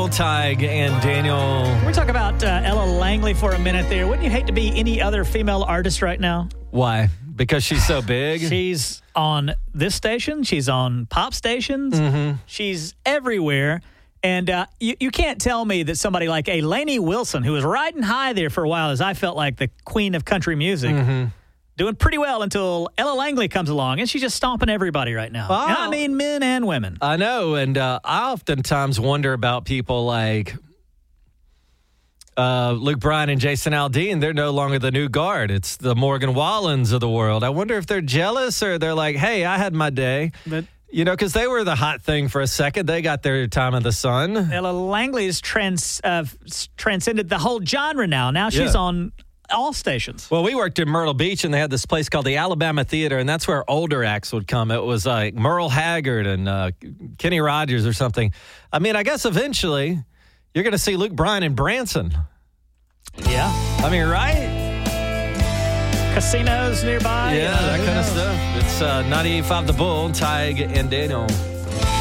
Bull, Tig, and Daniel. We're talking about Ella Langley for a minute there. Wouldn't you hate to be any other female artist right now? Why? Because she's so big? She's on this station. She's on pop stations. Mm-hmm. She's everywhere. And you can't tell me that somebody like a Lainey Wilson, who was riding high there for a while, as I felt like the queen of country music, doing pretty well until Ella Langley comes along, and she's just stomping everybody right now. Oh. And I mean men and women. I know, and I oftentimes wonder about people like Luke Bryan and Jason Aldean. They're no longer the new guard. It's the Morgan Wallens of the world. I wonder if they're jealous or they're like, hey, I had my day. But because they were the hot thing for a second. They got their time in the sun. Ella Langley's transcended the whole genre now. Now she's on all stations. Well, we worked in Myrtle Beach, and they had this place called the Alabama Theater, and that's where older acts would come. It was like Merle Haggard and Kenny Rogers or something. I mean, I guess eventually you're going to see Luke Bryan and Branson. Yeah. I mean, right? Casinos nearby. Yeah, that kind of stuff. It's 98.5 The Bull, Tig, and Daniel.